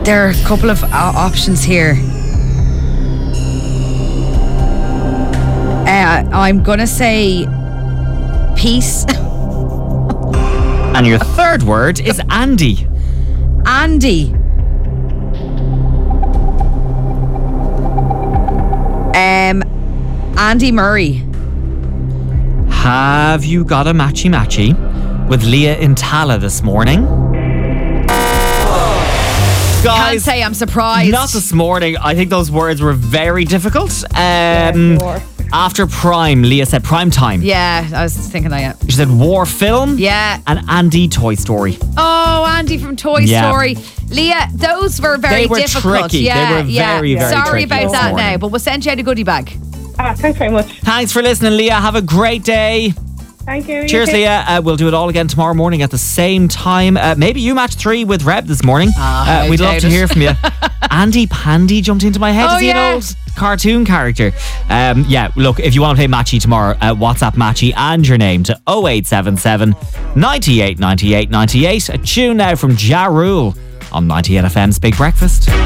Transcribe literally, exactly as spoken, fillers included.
There are a couple of uh, options here. Uh, I'm going to say peace. And your third word is Andy. Andy. Um, Andy Murray. Have you got a matchy matchy with Leah in Tala this morning? Guys, Can't say I'm surprised. Not this morning. I think those words were very difficult. Um, Yeah, sure. After Prime, Leah said Prime Time. Yeah, I was thinking that, yeah. She said War Film. Yeah. And Andy Toy Story. Oh, Andy from Toy Yeah. Story. Leah, those were very They were difficult. tricky. Yeah, They were yeah. very, very Sorry tricky about this that morning. now, but we'll send you out a goodie bag. Ah, thanks very much. Thanks for listening, Leah. Have a great day. Thank you. You Cheers, too. Leah. Uh, we'll do it all again tomorrow morning at the same time. Uh, maybe you match three with Reb this morning. Ah, uh, I we'd love doubt to it. hear from you. Andy Pandy jumped into my head. Oh, Is he yeah. an old cartoon character? Um, yeah, look, if you want to play Matchy tomorrow, uh, WhatsApp Matchy and your name to oh eight seven seven, nine eight, nine eight, nine eight. A tune now from Ja Rule on ninety-eight F M's Big Breakfast.